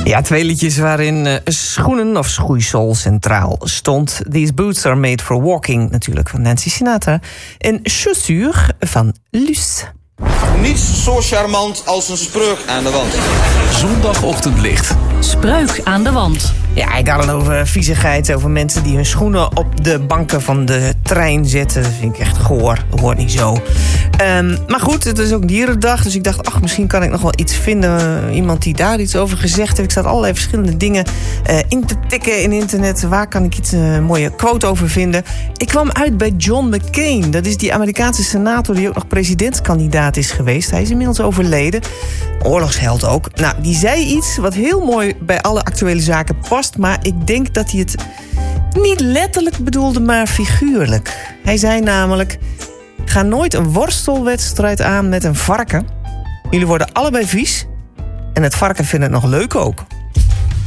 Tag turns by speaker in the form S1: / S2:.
S1: Ja, 2 liedjes waarin schoenen of schoeisel centraal stond. These Boots Are Made For Walking, natuurlijk, van Nancy Sinatra. En Chaussures van Luce.
S2: Niets zo charmant als een spreuk aan de wand.
S3: Zondagochtendlicht.
S4: Spreuk aan de wand.
S1: Ja, ik had het over viezigheid, over mensen die hun schoenen op de banken van de trein zetten. Dat vind ik echt goor, dat hoort niet zo. Maar goed, het is ook dierendag, dus ik dacht, misschien kan ik nog wel iets vinden. Iemand die daar iets over gezegd heeft. Ik zat allerlei verschillende dingen in te tikken in internet. Waar kan ik iets mooie quote over vinden? Ik kwam uit bij John McCain. Dat is die Amerikaanse senator die ook nog presidentskandidaat is geweest. Hij is inmiddels overleden. Oorlogsheld ook. Nou, die zei iets wat heel mooi bij alle actuele zaken past. Maar ik denk dat hij het niet letterlijk bedoelde, maar figuurlijk. Hij zei namelijk: ga nooit een worstelwedstrijd aan met een varken. Jullie worden allebei vies. En het varken vindt het nog leuk ook.